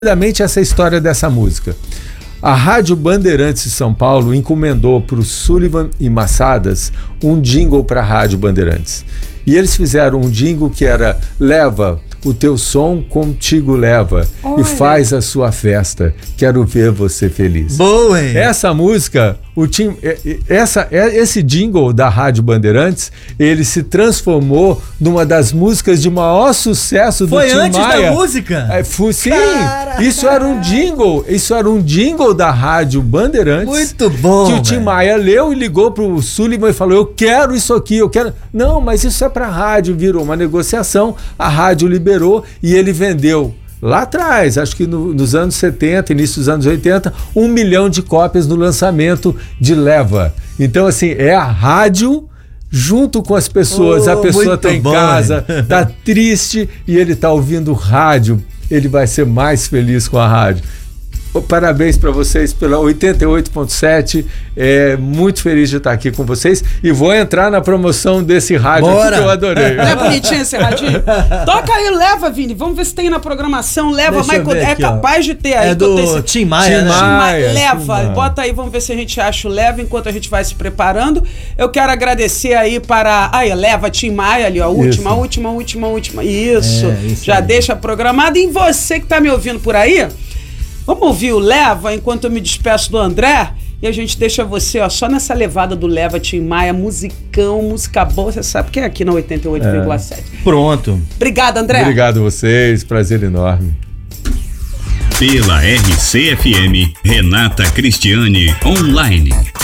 Rapidamente essa história dessa música. A Rádio Bandeirantes de São Paulo encomendou para o Sullivan e Massadas um jingle para a Rádio Bandeirantes. E eles fizeram um jingle que era: leva o teu som contigo, leva. Olha. E faz a sua festa, quero ver você feliz. Boa, hein? Essa música, esse jingle da Rádio Bandeirantes, ele se transformou numa das músicas de maior sucesso do Tim Maia. Foi antes da música? Sim, isso era um jingle da Rádio Bandeirantes. Muito bom, que o Tim Maia leu e ligou pro Sullivan e falou: eu quero isso aqui, eu quero... Não, mas isso é pra rádio, virou uma negociação, a rádio liberou e ele vendeu. Lá atrás, acho que nos anos 70, início dos anos 80, 1 milhão de cópias no lançamento de Leva. Então, assim, é a rádio junto com as pessoas. A pessoa tá em casa, tá triste e ele tá ouvindo rádio. Ele vai ser mais feliz com a rádio. Parabéns para vocês pela 88.7, muito feliz de estar aqui com vocês e vou entrar na promoção desse rádio aqui que eu adorei. Não é bonitinho esse radinho? Toca aí, Leva, Vini, vamos ver se tem na programação. Leva, Michael, aqui, capaz de ter aí. É do Tim Maia, né? Leva, bota aí, vamos ver se a gente acha o Leva enquanto a gente vai se preparando. Eu quero agradecer aí para... Aí, Leva, Tim Maia ali, ó, última. Isso, já aí. Deixa programado. E você que tá me ouvindo por aí, vamos ouvir o Leva enquanto eu me despeço do André e a gente deixa você, ó, só nessa levada do Leva, Tim Maia, musicão, música boa, você sabe que é aqui na 88,7. Pronto. Obrigado, André. Obrigado a vocês, prazer enorme. Pela RCFM, Renata Cristiane Online.